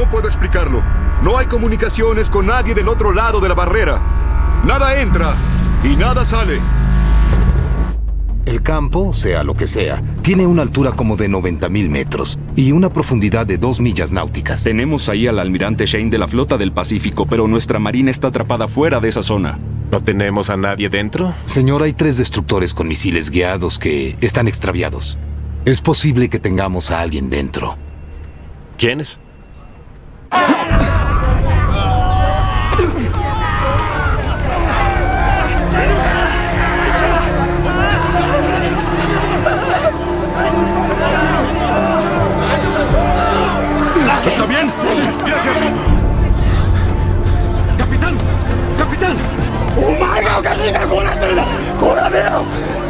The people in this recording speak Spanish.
¿Cómo puedo explicarlo? No hay comunicaciones con nadie del otro lado de la barrera. Nada entra y nada sale. El campo, sea lo que sea, tiene una altura como de 90.000 metros y una profundidad de 2 millas náuticas. Tenemos ahí al almirante Shane de la Flota del Pacífico, pero nuestra marina está atrapada fuera de esa zona. ¿No tenemos a nadie dentro? Señor, hay 3 destructores con misiles guiados que están extraviados. Es posible que tengamos a alguien dentro. ¿Quiénes? ¿Está bien? Sí, gracias. ¡Capitán! ¡Capitán! ¡お前がおかしいからこうなってるんだ！こらめろ！